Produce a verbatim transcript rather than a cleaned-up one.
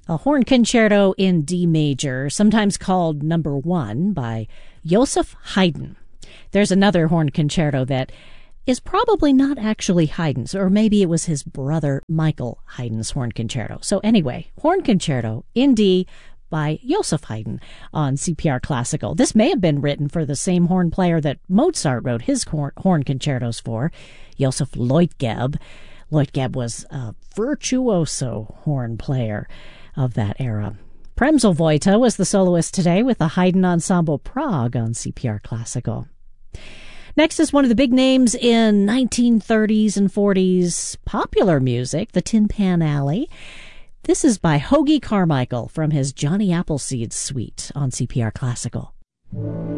a horn concerto in D major, sometimes called number one, by Joseph Haydn. There's another horn concerto that is probably not actually Haydn's, or maybe it was his brother Michael Haydn's horn concerto. So anyway, horn concerto in D by Joseph Haydn on C P R Classical. This may have been written for the same horn player that Mozart wrote his horn, horn concertos for, Joseph Leutgeb. Leutgeb was a virtuoso horn player of that era. Premzel Vojta was the soloist today with the Haydn Ensemble Prague on C P R Classical. Next is one of the big names in nineteen thirties and forties popular music, the Tin Pan Alley. This is by Hoagy Carmichael from his Johnny Appleseed suite on C P R Classical.